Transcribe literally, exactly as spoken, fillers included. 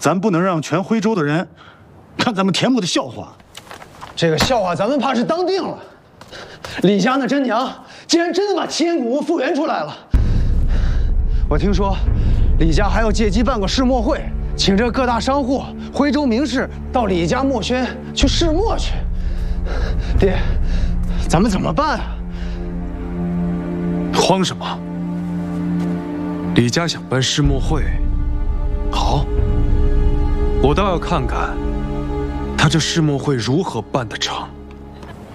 咱不能让全徽州的人看咱们田母的笑话。 这个笑话咱们怕是当定了。李家那真娘竟然真的把七言古物复原出来了。我听说，李家还要借机办个世墨会，请这各大商户、徽州名士到李家墨轩去试墨去。爹，咱们怎么办啊？ 慌什么？李家想办世墨会，好，我倒要看看他这世墨会如何办得成。